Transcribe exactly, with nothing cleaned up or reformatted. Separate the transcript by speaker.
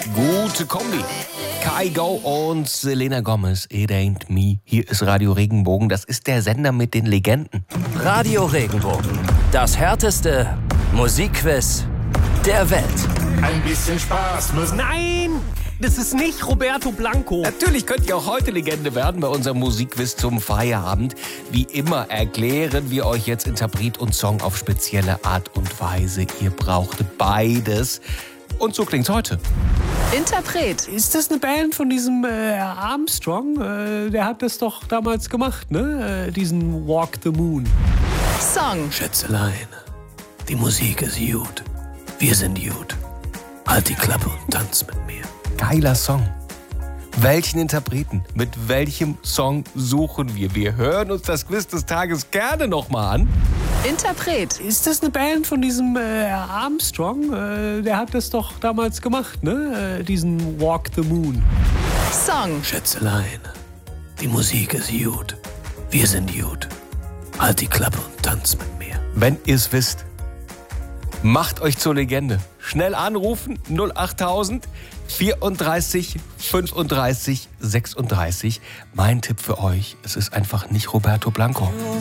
Speaker 1: Gute Kombi. Kygo und Selena Gomez, It Ain't Me. Hier ist Radio Regenbogen, das ist der Sender mit den Legenden.
Speaker 2: Radio Regenbogen, das härteste Musikquiz der Welt.
Speaker 3: Ein bisschen Spaß muss...
Speaker 4: Nein, das ist nicht Roberto Blanco.
Speaker 1: Natürlich könnt ihr auch heute Legende werden bei unserem Musikquiz zum Feierabend. Wie immer erklären wir euch jetzt Interpret und Song auf spezielle Art und Weise. Ihr braucht beides. Und so klingt's heute.
Speaker 5: Interpret.
Speaker 4: Ist das eine Band von diesem äh, Armstrong? Äh, der hat das doch damals gemacht, ne? Äh, diesen Walk the Moon.
Speaker 5: Song.
Speaker 4: Schätzelein, die Musik ist gut. Wir sind gut. Halt die Klappe und tanz mit mir.
Speaker 1: Geiler Song. Welchen Interpreten, mit welchem Song suchen wir? Wir hören uns das Quiz des Tages gerne nochmal an.
Speaker 5: Interpret.
Speaker 4: Ist das eine Band von diesem äh, Armstrong? Äh, der hat das doch damals gemacht, ne? Äh, diesen Walk the Moon.
Speaker 5: Song.
Speaker 4: Schätzelein, die Musik ist gut. Wir sind gut. Halt die Klappe und tanz mit mir.
Speaker 1: Wenn ihr es wisst, macht euch zur Legende. Schnell anrufen, null achttausend vierunddreißig fünfunddreißig sechsunddreißig. Mein Tipp für euch, es ist einfach nicht Roberto Blanco.